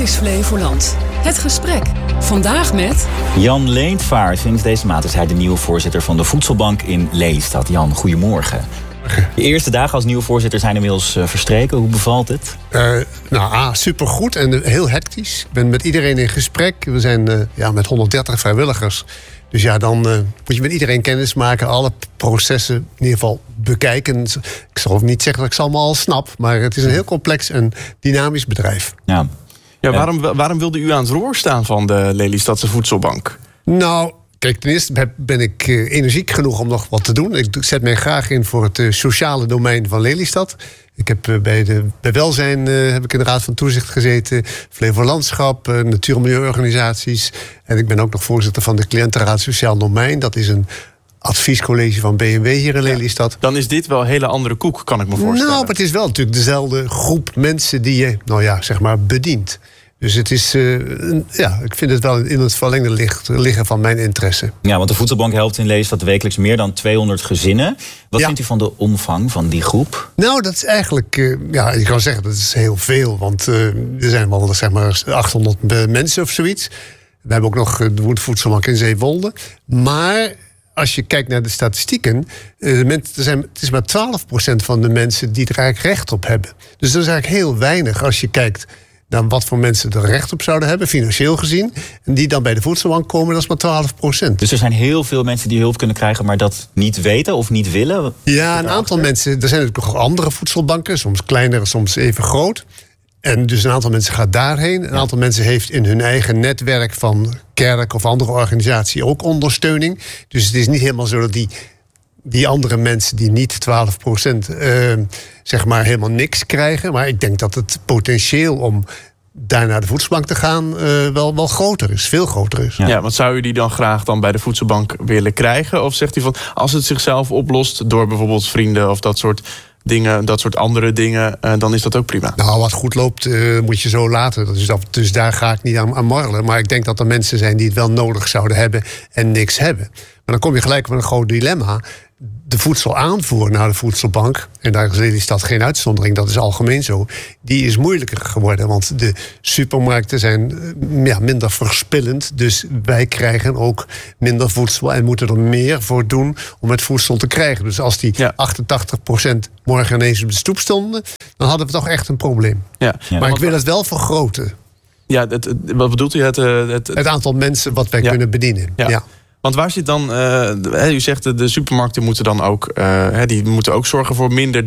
is Flevoland. Het gesprek. Vandaag met Jan Leentvaart. Sinds deze maand is hij de nieuwe voorzitter van de Voedselbank in Lelystad. Jan, goedemorgen. De eerste dagen als nieuwe voorzitter zijn inmiddels verstreken. Hoe bevalt het? Supergoed en heel hectisch. Ik ben met iedereen in gesprek. We zijn met 130 vrijwilligers. Dus dan moet je met iedereen kennis maken. Alle processen in ieder geval bekijken. Ik zal ook niet zeggen dat ik ze allemaal al snap. Maar het is een heel complex en dynamisch bedrijf. Ja, waarom wilde u aan het roer staan van de Lelystadse Voedselbank? Nou, kijk, ten eerste ben ik energiek genoeg om nog wat te doen. Ik zet mij graag in voor het sociale domein van Lelystad. Ik heb bij welzijn heb ik in de Raad van Toezicht gezeten. Flevolandschap, natuur- en milieuorganisaties. En ik ben ook nog voorzitter van de Cliëntenraad Sociaal Domein. Dat is een adviescollege van BMW hier in Lelystad. Dan is dit wel een hele andere koek, kan ik me voorstellen. Nou, maar het is wel natuurlijk dezelfde groep mensen die je, bedient. Dus het is, ik vind het wel in het verlengde liggen van mijn interesse. Ja, want de Voedselbank helpt in Lelystad wekelijks meer dan 200 gezinnen. Wat vindt u van de omvang van die groep? Nou, dat is eigenlijk, je kan zeggen dat is heel veel. Want er zijn wel 800 mensen of zoiets. We hebben ook nog de Voedselbank in Zeewolde. Maar als je kijkt naar de statistieken, het is maar 12% van de mensen die er eigenlijk recht op hebben. Dus dat is eigenlijk heel weinig als je kijkt naar wat voor mensen er recht op zouden hebben, financieel gezien. En die dan bij de Voedselbank komen, dat is maar 12%. Dus er zijn heel veel mensen die hulp kunnen krijgen, maar dat niet weten of niet willen? Ja, een aantal mensen. Er zijn natuurlijk nog andere voedselbanken, soms kleiner, soms even groot. En dus een aantal mensen gaat daarheen. Een aantal mensen heeft in hun eigen netwerk van kerk of andere organisatie ook ondersteuning. Dus het is niet helemaal zo dat die andere mensen die niet 12% helemaal niks krijgen. Maar ik denk dat het potentieel om daar naar de Voedselbank te gaan wel groter is. Veel groter is. Ja, want zou u die dan graag bij de Voedselbank willen krijgen? Of zegt u van, als het zichzelf oplost door bijvoorbeeld vrienden of dat soort dingen, dat soort andere dingen, dan is dat ook prima? Nou, wat goed loopt, moet je zo laten. Dus daar ga ik niet aan marrelen. Maar ik denk dat er mensen zijn die het wel nodig zouden hebben en niks hebben. Maar dan kom je gelijk met een groot dilemma. De voedselaanvoer naar de Voedselbank, en daar is Lelystad geen uitzondering, dat is algemeen zo, die is moeilijker geworden. Want de supermarkten zijn minder verspillend. Dus wij krijgen ook minder voedsel en moeten er meer voor doen om het voedsel te krijgen. Dus als die 88% morgen ineens op de stoep stonden, dan hadden we toch echt een probleem. Ja. Maar ik wil het wel vergroten. Ja, wat bedoelt u? Het aantal mensen wat wij kunnen bedienen. Ja. Want waar zit dan, u zegt de supermarkten moeten dan ook, die moeten ook zorgen voor minder